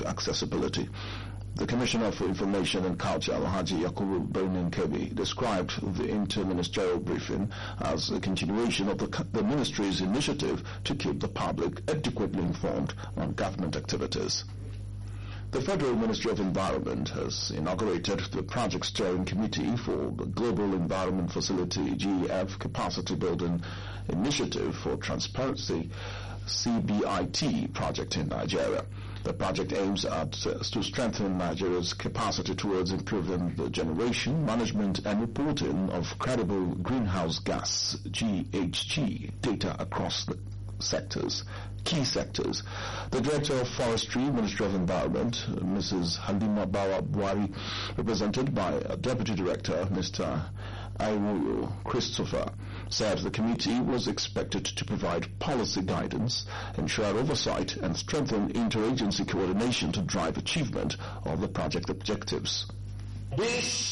accessibility. The Commissioner for Information and Culture, Alhaji Yakubu Birnin-Kebbi, described the inter-ministerial briefing as a continuation of the ministry's initiative to keep the public adequately informed on government activities. The Federal Ministry of Environment has inaugurated the Project Steering Committee for the Global Environment Facility GEF Capacity Building Initiative for Transparency CBIT project in Nigeria. The project aims to strengthen Nigeria's capacity towards improving the generation, management and reporting of credible greenhouse gas GHG data across the key sectors. The Director of Forestry, Ministry of Environment, Mrs. Halima Bawa Buhari, represented by Deputy Director, Mr. Aiwoyo Christopher, said the committee was expected to provide policy guidance, ensure oversight, and strengthen interagency coordination to drive achievement of the project objectives. This